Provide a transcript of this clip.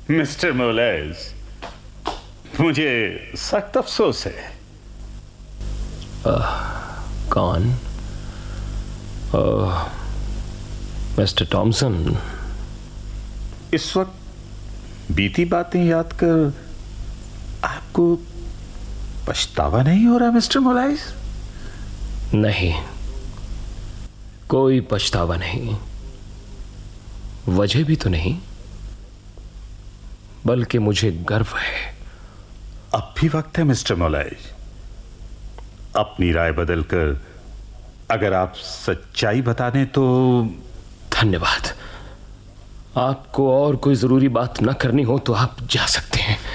Mister मोलेज, मुझे सख्त अफसोस है। कौन? मिस्टर टॉमसन, इस वक्त बीती बातें याद कर आपको पछतावा नहीं हो रहा मिस्टर मोलेज? नहीं, कोई पछतावा नहीं। वजह भी तो नहीं, बल्कि मुझे गर्व है। अब भी वक्त है मिस्टर मोलेज। अपनी राय बदलकर अगर आप सच्चाई बता दें तो। धन्यवाद। आपको और कोई जरूरी बात न करनी हो तो आप जा सकते हैं।